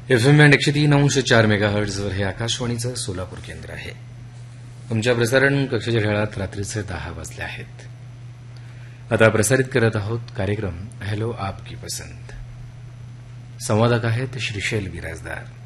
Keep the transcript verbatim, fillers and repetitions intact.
F M band एकशे तीन अंश चार मेगाहर्ट्झवर हे आकाशवाणीचं सोलापूर केंद्र आहे. तुमच्या प्रसारण कक्षेच्या ढाळात रात्रीचे दहा वाजले आहेत. आता प्रसारित करत आहोत कार्यक्रम हॅलो आपकी पसंत. संवादक आहेत श्रीशैल बिराजदार.